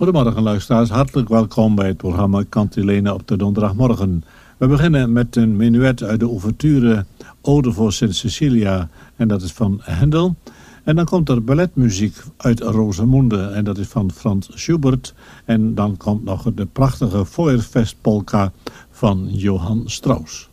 Goedemorgen luisteraars, hartelijk welkom bij het programma Cantilena op de donderdagmorgen. We beginnen met een menuet uit de ouverture Ode voor Sint Cecilia en dat is van Handel. En dan komt er balletmuziek uit Rosamunde en dat is van Franz Schubert. En dan komt nog de prachtige Feuerfestpolka van Johann Strauss.